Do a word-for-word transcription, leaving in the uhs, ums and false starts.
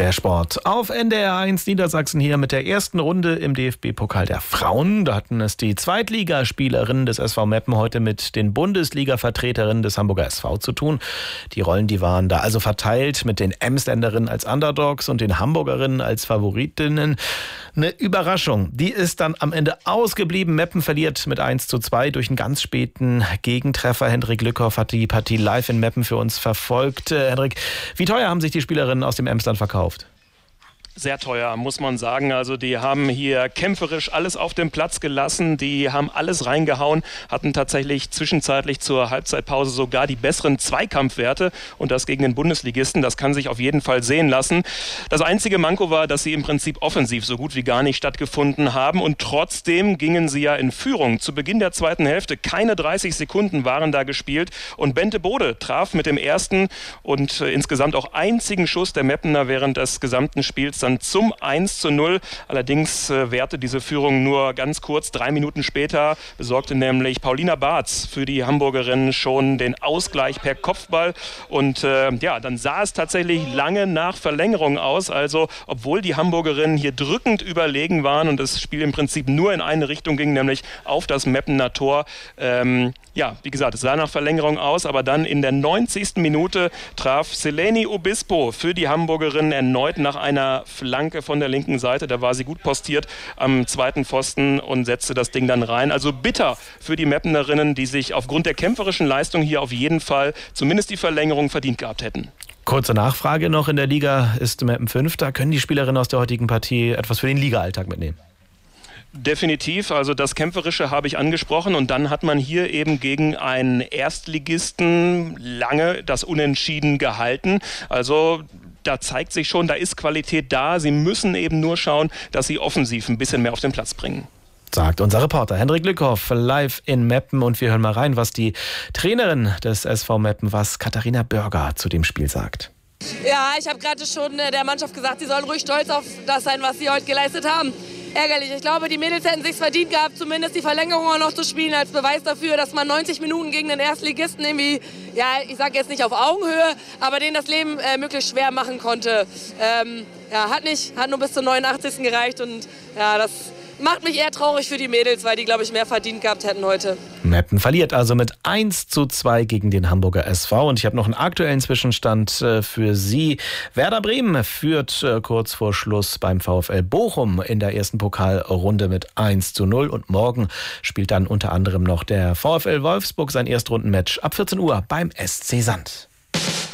Der Sport auf N D R eins Niedersachsen hier mit der ersten Runde im D F B-Pokal der Frauen. Da hatten es die Zweitligaspielerinnen des S V Meppen heute mit den Bundesliga-Vertreterinnen des Hamburger S V zu tun. Die Rollen, die waren da also verteilt mit den Emsländerinnen als Underdogs und den Hamburgerinnen als Favoritinnen. Eine Überraschung, die ist dann am Ende ausgeblieben. Meppen verliert mit eins zu zwei durch einen ganz späten Gegentreffer. Hendrik Lückhoff hat die Partie live in Meppen für uns verfolgt. Äh, Hendrik, wie teuer haben sich die Spielerinnen aus dem Emsland verkauft? Sehr teuer, muss man sagen. Also die haben hier kämpferisch alles auf den Platz gelassen. Die haben alles reingehauen, hatten tatsächlich zwischenzeitlich zur Halbzeitpause sogar die besseren Zweikampfwerte und das gegen den Bundesligisten. Das kann sich auf jeden Fall sehen lassen. Das einzige Manko war, dass sie im Prinzip offensiv so gut wie gar nicht stattgefunden haben und trotzdem gingen sie ja in Führung. Zu Beginn der zweiten Hälfte, keine dreißig Sekunden waren da gespielt und Bente Bode traf mit dem ersten und äh, insgesamt auch einzigen Schuss der Meppener während des gesamten Spiels dann zum eins zu null. Allerdings äh, währte diese Führung nur ganz kurz. Drei Minuten später besorgte nämlich Paulina Barz für die Hamburgerinnen schon den Ausgleich per Kopfball. Und äh, ja, dann sah es tatsächlich lange nach Verlängerung aus. Also, obwohl die Hamburgerinnen hier drückend überlegen waren und das Spiel im Prinzip nur in eine Richtung ging, nämlich auf das Meppener Tor. Ähm, ja, wie gesagt, es sah nach Verlängerung aus, aber dann in der neunzigsten Minute traf Seleni Obispo für die Hamburgerinnen erneut nach einer Flanke von der linken Seite. Da war sie gut postiert am zweiten Pfosten und setzte das Ding dann rein. Also bitter für die Meppenerinnen, die sich aufgrund der kämpferischen Leistung hier auf jeden Fall zumindest die Verlängerung verdient gehabt hätten. Kurze Nachfrage noch: In der Liga ist Meppen Fünfter. Können die Spielerinnen aus der heutigen Partie etwas für den Liga-Alltag mitnehmen? Definitiv, also das Kämpferische habe ich angesprochen und dann hat man hier eben gegen einen Erstligisten lange das Unentschieden gehalten. Also da zeigt sich schon, da ist Qualität da. Sie müssen eben nur schauen, dass sie offensiv ein bisschen mehr auf den Platz bringen. Sagt unser Reporter Hendrik Lückhoff live in Meppen und wir hören mal rein, was die Trainerin des S V Meppen, was Katharina Börger zu dem Spiel sagt. Ja, ich habe gerade schon der Mannschaft gesagt, sie sollen ruhig stolz auf das sein, was sie heute geleistet haben. Ärgerlich. Ich glaube, die Mädels hätten sich verdient gehabt, zumindest die Verlängerung auch noch zu spielen, als Beweis dafür, dass man neunzig Minuten gegen den Erstligisten irgendwie, ja, ich sage jetzt nicht auf Augenhöhe, aber denen das Leben äh, möglichst schwer machen konnte. Ähm, ja, hat nicht, hat nur bis zum neunundachtzigsten gereicht und ja, das macht mich eher traurig für die Mädels, weil die, glaube ich, mehr verdient gehabt hätten heute. Meppen verliert also mit eins zu zwei gegen den Hamburger S V. Und ich habe noch einen aktuellen Zwischenstand für Sie. Werder Bremen führt kurz vor Schluss beim VfL Bochum in der ersten Pokalrunde mit eins zu null. Und morgen spielt dann unter anderem noch der VfL Wolfsburg sein Erstrundenmatch ab vierzehn Uhr beim S C Sand.